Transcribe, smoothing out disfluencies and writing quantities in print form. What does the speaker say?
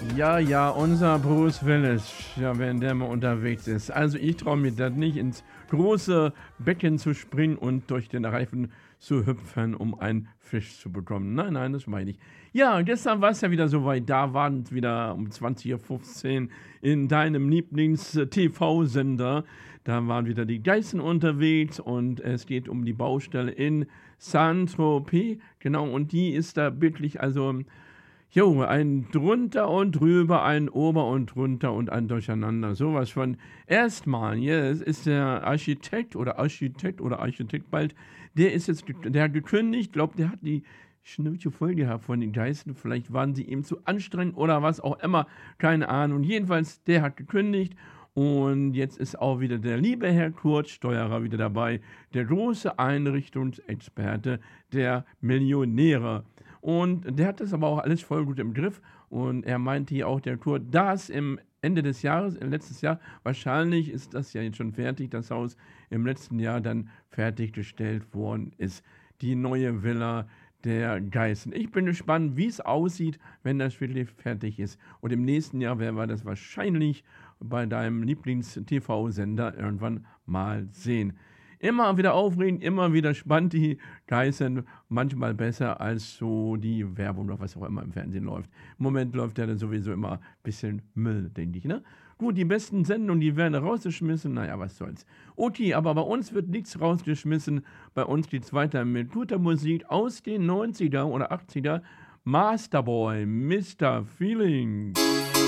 Ja, ja, unser Bruce Willis, ja, wenn der mal unterwegs ist. Also ich traue mir das nicht, ins große Becken zu springen und durch den Reifen zu hüpfen, um einen Fisch zu bekommen. Nein, nein, das meine ich. Ja, gestern war es ja wieder soweit. Da waren es wieder um 20:15 Uhr in deinem Lieblings-TV-Sender. Da waren wieder die Geißen unterwegs und es geht um die Baustelle in Saint-Tropez. Genau, und die ist da wirklich, also jo, ein drunter und drüber, ein ober und drunter und ein Durcheinander. Sowas von. Erstmal, jetzt ist der Architekt bald, der hat gekündigt, glaubt, der hat die Schnauze voll gehabt von den Geistern. Vielleicht waren sie ihm zu anstrengend oder was auch immer. Keine Ahnung. Jedenfalls, der hat gekündigt. Und jetzt ist auch wieder der liebe Herr Kurt Steuerer wieder dabei, der große Einrichtungsexperte der Millionäre. Und der hat das aber auch alles voll gut im Griff. Und er meinte hier auch, der Kurt, dass im Ende des Jahres, letztes Jahr, wahrscheinlich ist das ja jetzt schon fertig, das Haus im letzten Jahr dann fertiggestellt worden ist. Die neue Villa der Geißen. Ich bin gespannt, wie es aussieht, wenn das wirklich fertig ist. Und im nächsten Jahr werden wir das wahrscheinlich bei deinem Lieblings-TV-Sender irgendwann mal sehen. Immer wieder aufregend, immer wieder spannend, die Geißen, manchmal besser als so die Werbung oder was auch immer im Fernsehen läuft. Im Moment läuft ja dann sowieso immer ein bisschen Müll, denke ich, ne? Gut, die besten Sendungen, die werden rausgeschmissen, naja, was soll's. Okay, aber bei uns wird nichts rausgeschmissen, bei uns geht's weiter mit guter Musik aus den 90er oder 80er. Masterboy, Mr. Feeling.